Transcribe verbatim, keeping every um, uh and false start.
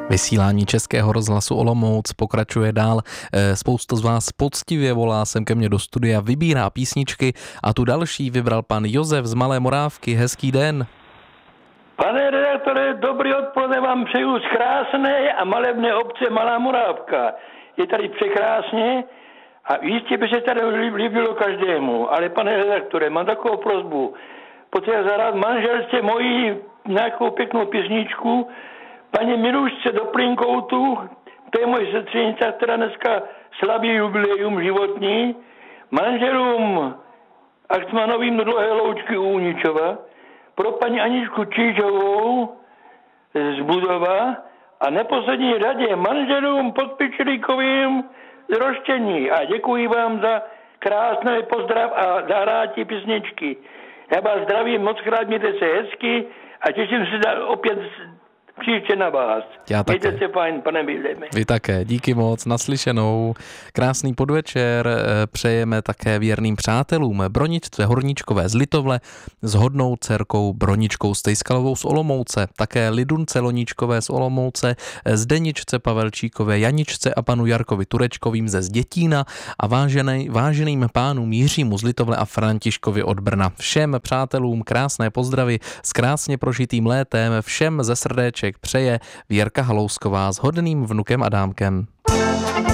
Vysílání Českého rozhlasu Olomouc pokračuje dál. Spousta z vás poctivě volá sem ke mně do studia, vybírá písničky a tu další vybral pan Josef z Malé Morávky. Hezký den. Pane redaktore, dobrý odpoledne vám přeju z krásné a malebné obce Malá Morávka. Je tady překrásně a jistě by se tady líbilo každému. Ale pane redaktore, mám takovou prosbu. Potřeba zahrát manželce mojí nějakou pěknou písničku paní Milušce do Plinkoutu, to je moje sestřenice, která dneska slaví jubileum životní, manželům Axmanovým do Dlouhé loučky u Uničova, pro paní Aničku Čížovou z Budova a neposlední řadě manželům Podpičilíkovým z Roštění. A děkuji vám za krásný pozdrav a zahrátí písničky. Já vás zdravím, moc krát, mějte se hezky a těším se opět příště na vás. Já také. Mějte se fajn, pane Bílemi. Vy také, díky moc, naslyšenou. Krásný podvečer přejeme také věrným přátelům Broničce Horníčkové z Litovle s hodnou dcerkou Broničkou Stejskalovou z Olomouce, také Lidunce Loníčkové z Olomouce, Zdeničce Pavelčíkové, Janičce a panu Jarkovi Turečkovým ze Zdětína a vážený, váženým pánům Jiřímu z Litovle a Františkovi od Brna. Všem přátelům krásné pozdravy s krásně prožitým létem, všem ze srdéček přeje Věrka Halousková s hodným vnukem Adámkem.